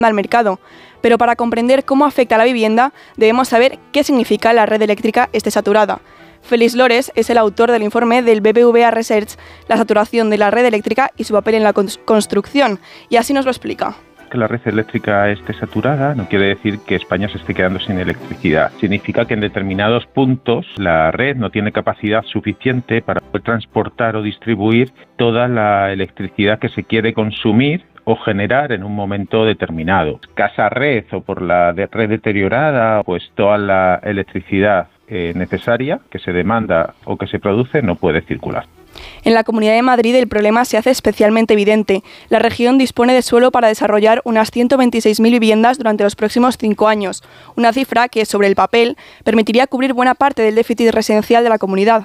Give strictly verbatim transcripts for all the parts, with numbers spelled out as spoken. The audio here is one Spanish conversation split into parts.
al mercado. Pero para comprender cómo afecta a la vivienda, debemos saber qué significa la red eléctrica esté saturada. Félix Lores es el autor del informe del B B V A Research, la saturación de la red eléctrica y su papel en la construcción, y así nos lo explica. Que la red eléctrica esté saturada no quiere decir que España se esté quedando sin electricidad. Significa que en determinados puntos la red no tiene capacidad suficiente para poder transportar o distribuir toda la electricidad que se quiere consumir o generar en un momento determinado. Casa red o por la de red deteriorada, pues toda la electricidad eh, necesaria que se demanda o que se produce no puede circular. En la Comunidad de Madrid el problema se hace especialmente evidente. La región dispone de suelo para desarrollar unas ciento veintiséis mil viviendas durante los próximos cinco años, una cifra que, sobre el papel, permitiría cubrir buena parte del déficit residencial de la comunidad.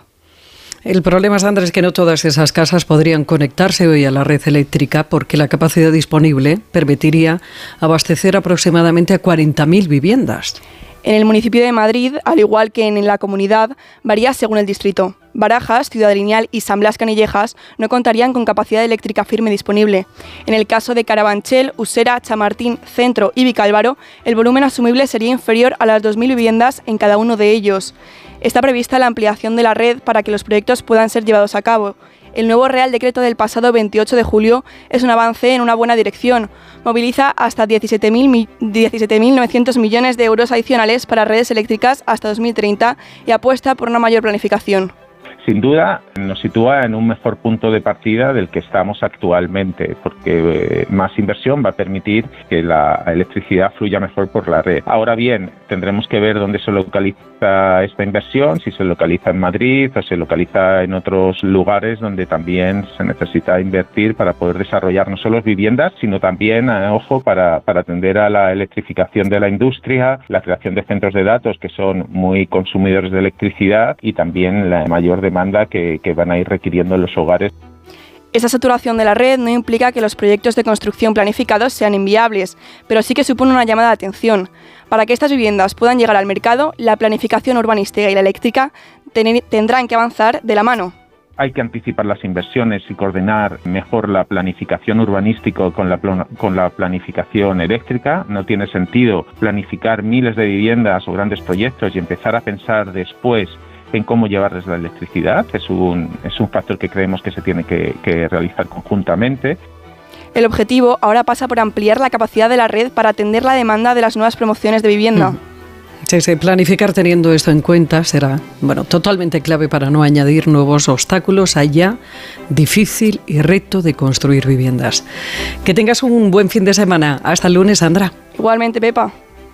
El problema, Sandra, es que no todas esas casas podrían conectarse hoy a la red eléctrica porque la capacidad disponible permitiría abastecer aproximadamente a cuarenta mil viviendas. En el municipio de Madrid, al igual que en la comunidad, varía según el distrito. Barajas, Ciudad Lineal y San Blas Canillejas no contarían con capacidad eléctrica firme disponible. En el caso de Carabanchel, Usera, Chamartín, Centro y Vicálvaro, el volumen asumible sería inferior a las dos mil viviendas en cada uno de ellos. Está prevista la ampliación de la red para que los proyectos puedan ser llevados a cabo. El nuevo Real Decreto del pasado veintiocho de julio es un avance en una buena dirección. Moviliza hasta diecisiete mil novecientos millones de euros adicionales para redes eléctricas hasta dos mil treinta y apuesta por una mayor planificación. Sin duda nos sitúa en un mejor punto de partida del que estamos actualmente, porque eh, más inversión va a permitir que la electricidad fluya mejor por la red. Ahora bien, tendremos que ver dónde se localiza esta inversión, si se localiza en Madrid o se localiza en otros lugares donde también se necesita invertir para poder desarrollar no solo viviendas, sino también, eh, ojo, para, para atender a la electrificación de la industria, la creación de centros de datos que son muy consumidores de electricidad y también la mayor demanda que, que van a ir requiriendo en los hogares. Esa saturación de la red no implica que los proyectos de construcción planificados sean inviables, pero sí que supone una llamada de atención. Para que estas viviendas puedan llegar al mercado, la planificación urbanística y la eléctrica ten- tendrán que avanzar de la mano. Hay que anticipar las inversiones y coordinar mejor la planificación urbanística con la, con la planificación eléctrica. No tiene sentido planificar miles de viviendas o grandes proyectos y empezar a pensar después en cómo llevarles la electricidad. Es un, es un factor que creemos que se tiene que, que realizar conjuntamente. El objetivo ahora pasa por ampliar la capacidad de la red para atender la demanda de las nuevas promociones de vivienda. Sí, sí, planificar teniendo esto en cuenta será, bueno, totalmente clave para no añadir nuevos obstáculos al ya difícil y reto de construir viviendas. Que tengas un buen fin de semana. Hasta el lunes, Sandra. Igualmente, Pepa.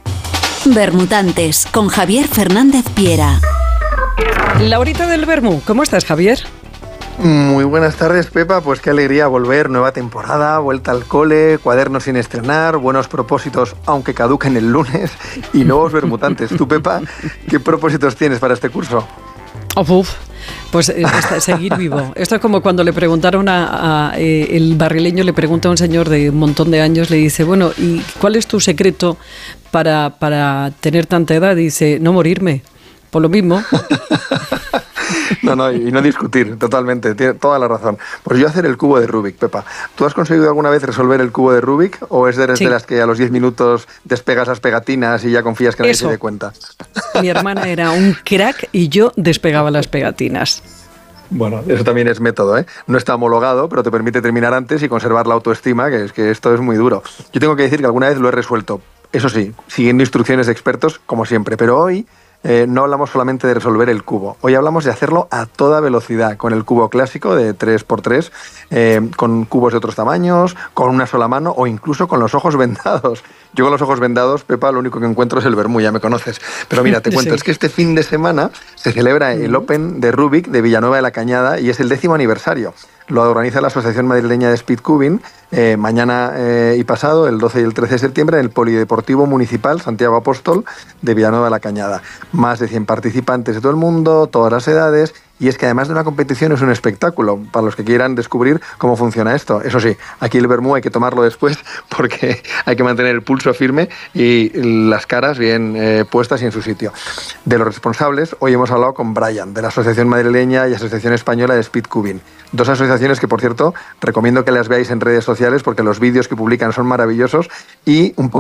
Bermutantes, con Javier Fernández Piera. La horita del Bermú. ¿Cómo estás, Javier? Muy buenas tardes, Pepa. Pues qué alegría volver, nueva temporada, vuelta al cole, cuadernos sin estrenar, buenos propósitos, aunque caduquen el lunes, y nuevos bermutantes. Tú, Pepa, ¿qué propósitos tienes para este curso? Uf, uf. Pues eh, está, seguir vivo. Esto es como cuando le preguntaron a, a eh, el barrileño, le pregunta a un señor de un montón de años, le dice, bueno, ¿y cuál es tu secreto para, para tener tanta edad? Y dice, no morirme. Por lo mismo. No, no, y no discutir, totalmente, tiene toda la razón. Pues yo hacer el cubo de Rubik, Pepa. ¿Tú has conseguido alguna vez resolver el cubo de Rubik o es de, sí. de las que a los diez minutos despegas las pegatinas y ya confías que nadie se dé cuenta? Mi hermana era un crack y yo despegaba las pegatinas. Bueno, eso también es método, ¿eh? No está homologado, pero te permite terminar antes y conservar la autoestima, que es que esto es muy duro. Yo tengo que decir que alguna vez lo he resuelto, eso sí, siguiendo instrucciones de expertos, como siempre, pero hoy Eh, no hablamos solamente de resolver el cubo. Hoy hablamos de hacerlo a toda velocidad, con el cubo clásico de tres por tres, eh, con cubos de otros tamaños, con una sola mano o incluso con los ojos vendados. Yo con los ojos vendados, Pepa, lo único que encuentro es el vermú, ya me conoces. Pero mira, te cuento, sí. Es que este fin de semana se celebra el Open de Rubik de Villanueva de la Cañada y es el décimo aniversario. Lo organiza la Asociación Madrileña de Speedcubing eh, mañana eh, y pasado, el doce y el trece de septiembre, en el Polideportivo Municipal Santiago Apóstol de Villanueva de la Cañada. Más de cien participantes de todo el mundo, todas las edades, y es que además de una competición es un espectáculo para los que quieran descubrir cómo funciona esto. Eso sí, aquí el vermú hay que tomarlo después porque hay que mantener el pulso firme y las caras bien eh, puestas y en su sitio. De los responsables, hoy hemos hablado con Brian, de la Asociación Madrileña y Asociación Española de Speedcubing. Dos asociaciones que, por cierto, recomiendo que las veáis en redes sociales porque los vídeos que publican son maravillosos y un poquito